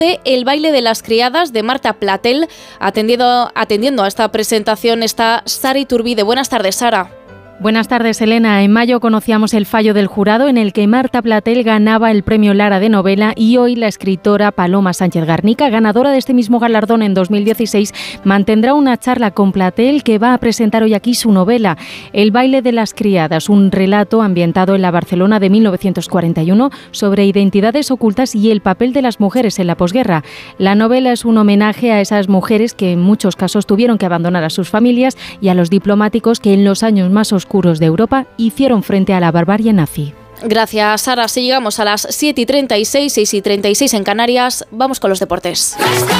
El baile de las criadas de Marta Platel. Atendiendo a esta presentación está Sara Iturbide. Buenas tardes, Sara. Buenas tardes, Elena. En mayo conocíamos el fallo del jurado en el que Marta Platel ganaba el premio Lara de novela y hoy la escritora Paloma Sánchez Garnica, ganadora de este mismo galardón en 2016, mantendrá una charla con Platel que va a presentar hoy aquí su novela, El baile de las criadas, un relato ambientado en la Barcelona de 1941 sobre identidades ocultas y el papel de las mujeres en la posguerra. La novela es un homenaje a esas mujeres que en muchos casos tuvieron que abandonar a sus familias y a los diplomáticos que en los años más oscuros de Europa hicieron frente a la barbarie nazi. Gracias, Sara. Si llegamos a las 7:36, 6:36 en Canarias, vamos con los deportes.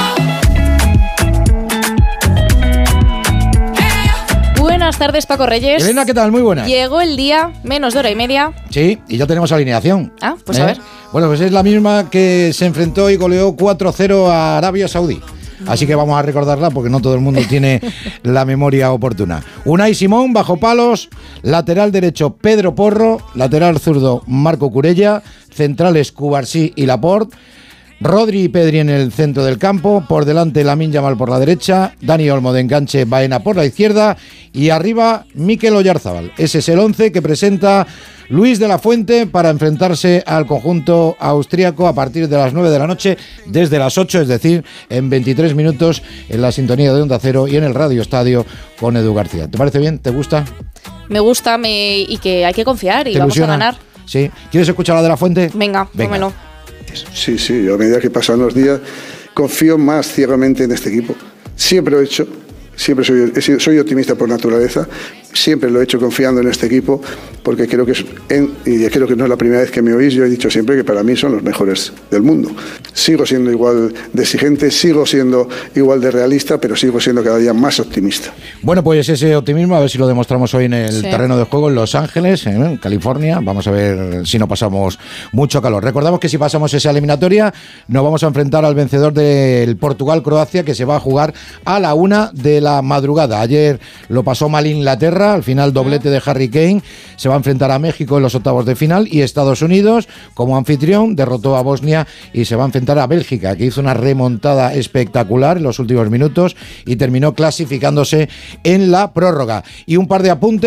Buenas tardes, Paco Reyes. Elena, ¿qué tal? Muy buenas. Llegó el día, menos de hora y media. Sí, y ya tenemos alineación. Ah, pues a ver. Bueno, pues es la misma que se enfrentó y goleó 4-0 a Arabia Saudí. Así que vamos a recordarla porque no todo el mundo tiene la memoria oportuna. Unai Simón, bajo palos, lateral derecho Pedro Porro, lateral zurdo Marco Curella, centrales Cubarsí y Laporte, Rodri y Pedri en el centro del campo, por delante Lamine Yamal por la derecha, Dani Olmo de enganche, Baena por la izquierda y arriba Mikel Oyarzábal. Ese es el 11 que presenta Luis de la Fuente para enfrentarse al conjunto austríaco a partir de las 9 de la noche, desde las 8, es decir, en 23 minutos en la sintonía de Onda Cero y en el Radio Estadio con Edu García. ¿Te parece bien? ¿Te gusta? Me gusta y que hay que confiar y vamos a ganar. Sí. ¿Quieres escuchar la de la Fuente? Venga. Pónmelo. Sí, yo a medida que pasan los días confío más ciegamente en este equipo. Siempre lo he hecho, siempre soy optimista por naturaleza, siempre lo he hecho confiando en este equipo porque creo que creo que no es la primera vez que me oís. Yo he dicho siempre que para mí son los mejores del mundo. Sigo siendo igual de exigente, sigo siendo igual de realista, pero sigo siendo cada día más optimista. Bueno, pues ese optimismo a ver si lo demostramos hoy en el terreno de juego en Los Ángeles, en California. Vamos a ver si no pasamos mucho calor. Recordamos que si pasamos esa eliminatoria nos vamos a enfrentar al vencedor del Portugal-Croacia, que se va a jugar a la 1 de la madrugada. Ayer lo pasó mal Inglaterra, al final doblete de Harry Kane. Se va a enfrentar a México en los octavos de final y Estados Unidos, como anfitrión, derrotó a Bosnia y se va a enfrentar a Bélgica, que hizo una remontada espectacular en los últimos minutos y terminó clasificándose en la prórroga. Y un par de apuntes.